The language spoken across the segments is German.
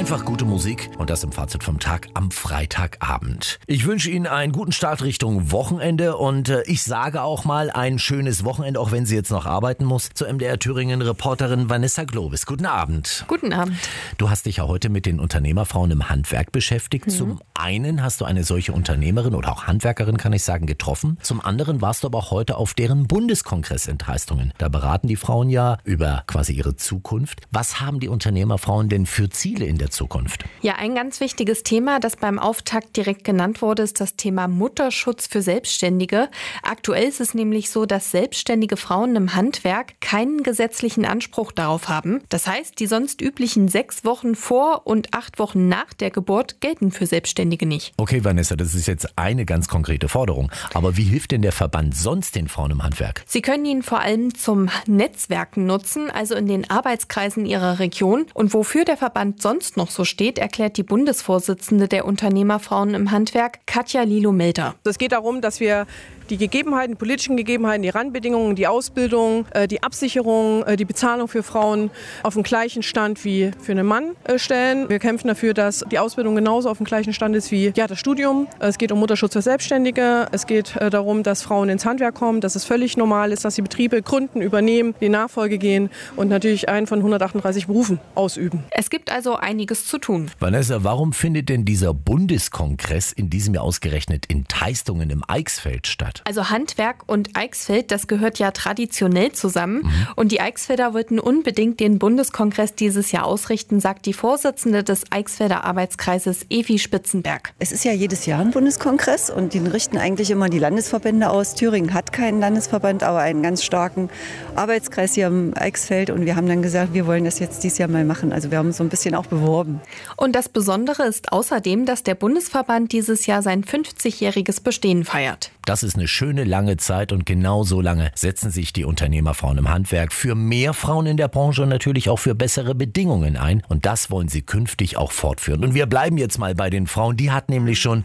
Einfach gute Musik und das im Fazit vom Tag am Freitagabend. Ich wünsche Ihnen einen guten Start Richtung Wochenende und ich sage auch mal ein schönes Wochenende, auch wenn sie jetzt noch arbeiten muss, zur MDR Thüringen Reporterin Vanessa Globis. Guten Abend. Guten Abend. Du hast dich ja heute mit den Unternehmerfrauen im Handwerk beschäftigt. Zum einen hast du eine solche Unternehmerin oder auch Handwerkerin, kann ich sagen, getroffen. Zum anderen warst du aber auch heute auf deren Bundeskongress in Teistungen. Da beraten die Frauen ja über quasi ihre Zukunft. Was haben die Unternehmerfrauen denn für Ziele in der Zukunft? Ja, ein ganz wichtiges Thema, das beim Auftakt direkt genannt wurde, ist das Thema Mutterschutz für Selbstständige. Aktuell ist es nämlich so, dass selbstständige Frauen im Handwerk keinen gesetzlichen Anspruch darauf haben. Das heißt, die sonst üblichen 6 Wochen vor und 8 Wochen nach der Geburt gelten für Selbstständige nicht. Okay, Vanessa, das ist jetzt eine ganz konkrete Forderung. Aber wie hilft denn der Verband sonst den Frauen im Handwerk? Sie können ihn vor allem zum Netzwerken nutzen, also in den Arbeitskreisen ihrer Region. Und wofür der Verband sonst noch so steht, erklärt die Bundesvorsitzende der Unternehmerfrauen im Handwerk, Katja Lilo-Melder. Es geht darum, dass wir die Gegebenheiten, die politischen Gegebenheiten, die Randbedingungen, die Ausbildung, die Absicherung, die Bezahlung für Frauen auf den gleichen Stand wie für einen Mann stellen. Wir kämpfen dafür, dass die Ausbildung genauso auf dem gleichen Stand ist wie das Studium. Es geht um Mutterschutz für Selbstständige. Es geht darum, dass Frauen ins Handwerk kommen, dass es völlig normal ist, dass sie Betriebe gründen, übernehmen, in die Nachfolge gehen und natürlich einen von 138 Berufen ausüben. Es gibt also einiges zu tun. Vanessa, warum findet denn dieser Bundeskongress in diesem Jahr ausgerechnet in Teistungen im Eichsfeld statt? Also Handwerk und Eichsfeld, das gehört ja traditionell zusammen. Und die Eichsfelder wollten unbedingt den Bundeskongress dieses Jahr ausrichten, sagt die Vorsitzende des Eichsfelder Arbeitskreises, Evi Spitzenberg. Es ist ja jedes Jahr ein Bundeskongress und den richten eigentlich immer die Landesverbände aus. Thüringen hat keinen Landesverband, aber einen ganz starken Arbeitskreis hier im Eichsfeld. Und wir haben dann gesagt, wir wollen das jetzt dieses Jahr mal machen. Also wir haben uns so ein bisschen auch beworben. Und das Besondere ist außerdem, dass der Bundesverband dieses Jahr sein 50-jähriges Bestehen feiert. Das ist eine schöne lange Zeit und genau so lange setzen sich die Unternehmerfrauen im Handwerk für mehr Frauen in der Branche und natürlich auch für bessere Bedingungen ein. Und das wollen sie künftig auch fortführen. Und wir bleiben jetzt mal bei den Frauen. Die hat nämlich schon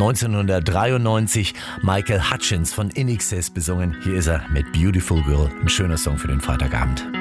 1993 Michael Hutchence von INXS besungen. Hier ist er mit Beautiful Girl. Ein schöner Song für den Freitagabend.